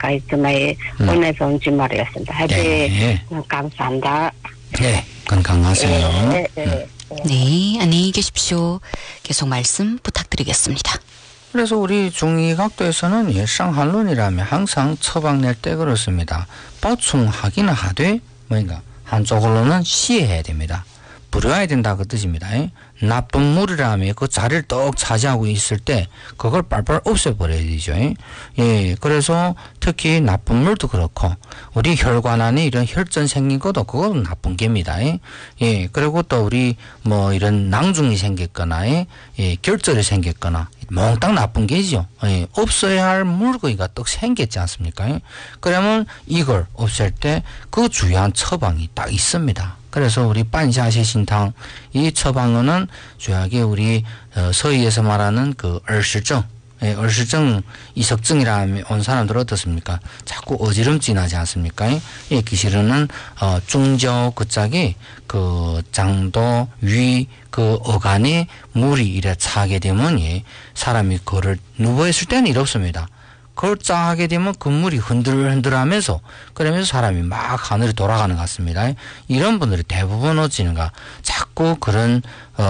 있음에 오늘서 온 주말이었습니다. 하여튼 감사합니다. 네, 건강하세요. 네. 네, 안녕히 계십시오. 계속 말씀 부탁드리겠습니다. 그래서 우리 중의각도에서는 상한론이라면 항상 처방낼 때 그렇습니다. 보충하기는 하되 뭐인가 한쪽으로는 시해야 됩니다. 부려야 된다 그 뜻입니다. 나쁜 물이라면 그 자리를 떡 차지하고 있을 때 그걸 빨빨 없애버려야 되죠. 예, 그래서 특히 나쁜 물도 그렇고 우리 혈관 안에 이런 혈전 생긴 것도 그건 나쁜 게입니다. 예, 그리고 또 우리 뭐 이런 낭중이 생겼거나 예, 결절이 생겼거나 몽땅 나쁜 게죠. 예, 없어야 할 물고기가 떡 생겼지 않습니까? 그러면 이걸 없앨 때 그 주요한 처방이 딱 있습니다. 그래서 우리 반샤시 신탕 이 처방어는 주요하게 우리 서희에서 말하는 그 얼실증, 얼실증 이석증이라면 온 사람들 어떻습니까? 자꾸 어지럼증 나지 않습니까? 이 기실은 중저 그 짝이 그 장도 위 그 어간에 물이 이래 차게 되면 사람이 그를 누워 있을 때는 이렇습니다. 그걸 짜하게 되면 그 물이 흔들흔들하면서 그러면서 사람이 막 하늘이 돌아가는 것 같습니다. 이런 분들이 대부분 어찌는가 자꾸 그런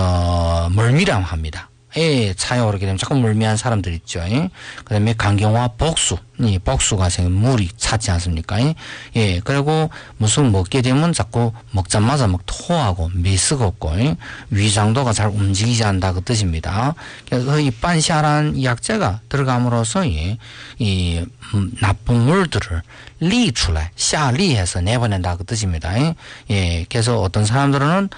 멀미람합니다. 예, 차에 오르게 되면 자꾸 멀미한 사람들 있죠. 그 다음에 간경화 복수, 복수가 생긴 물이 차지 않습니까? 예, 그리고 무슨 먹게 되면 자꾸 먹자마자 막 토하고 미스겁고 위장도가 잘 움직이지 않는다 그 뜻입니다. 그래서 이 반샤라는 이 약재가 들어감으로써 이 나쁜 물들을 리출来, 샤리해서 내보낸다 그 뜻입니다. 예, 그래서 어떤 사람들은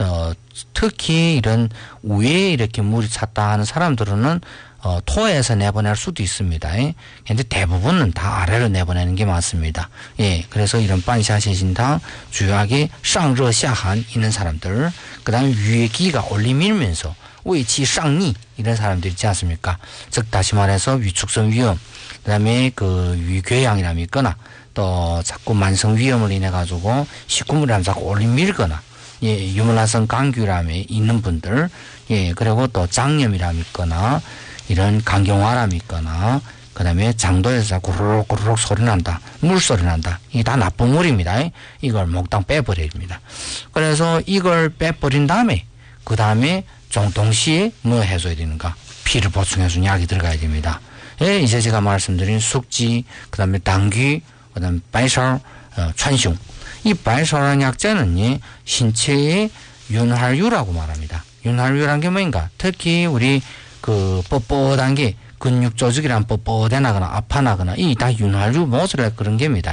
특히 이런 위에 이렇게 물이 찼다 하는 사람들은 토해서 내보낼 수도 있습니다. 근데 대부분은 다 아래로 내보내는 게 맞습니다. 예, 그래서 이런 반샤신탕 주요하게 상热下寒 있는 사람들, 그 다음에 위에 기가 올리밀면서 위치 상니 이런 사람들 있지 않습니까? 즉 다시 말해서 위축성 위염, 그 다음에 그 위궤양이라면 있거나 또 자꾸 만성 위염을 인해 가지고 식구물이라면 자꾸 올리밀거나 예, 유물화성 감기람이 있는 분들, 예, 그리고 또 장염이람 있거나, 이런 간경화람 있거나, 그 다음에 장도에서 자꾸 구르륵 소리 난다, 물소리 난다. 이게 다 나쁜 물입니다. 이걸 몽땅 빼버려야 됩니다. 그래서 이걸 빼버린 다음에, 그 다음에 동시에 뭐 해줘야 되는가? 피를 보충해주는 약이 들어가야 됩니다. 예, 이제 제가 말씀드린 숙지, 그 다음에 당귀, 그 다음에 바이설,川芎. 이 바이설한 약재는 신체의 윤활유라고 말합니다. 윤활유란 게 뭐인가? 특히 우리 그 뻣뻣한 게 근육 조직이란 뻣뻣해나거나 아파나거나 이 다 윤활유 모습이라 그런 게입니다.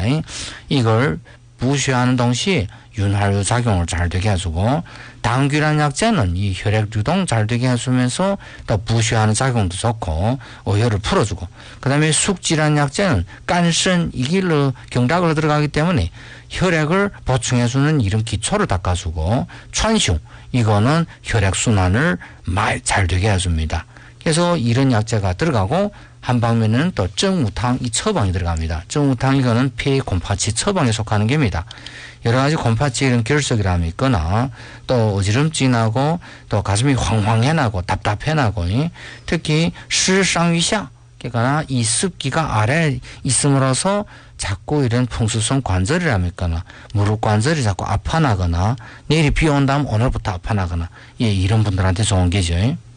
이걸 부시하는 동시에 윤활유 작용을 잘 되게 해주고 당귀란 약재는 이 혈액 유동 잘 되게 해주면서 또 부시하는 작용도 좋고 오열을 풀어주고 그 다음에 숙지란 약재는 깐선 이 길로 경락으로 들어가기 때문에 혈액을 보충해주는 이런 기초를 닦아주고川芎 이거는 혈액순환을 잘 되게 해줍니다. 그래서 이런 약재가 들어가고 한 방면에는 또 정우탕 이 처방이 들어갑니다. 정우탕 이거는 폐 곰파치 처방에 속하는 겁니다. 여러 가지 곰파치 이런 결석이라면 있거나 또 어지럼증 나고 또 가슴이 황황해 나고 답답해 나고 특히 시상위샤 그러니까 이 습기가 아래에 있음으로써 자꾸 이런 풍수성 관절이라면 있거나 무릎 관절이 자꾸 아파나거나 내일이 비 온다면 오늘부터 아파나거나 예, 이런 분들한테 좋은 게죠.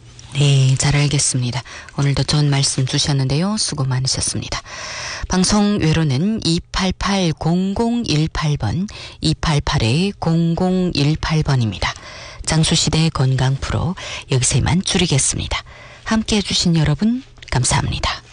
네, 잘 알겠습니다. 오늘도 좋은 말씀 주셨는데요. 수고 많으셨습니다. 방송 외로는 288-0018번, 288-0018번입니다. 장수시대 건강 프로 여기서 이만 줄이겠습니다. 함께해 주신 여러분 감사합니다.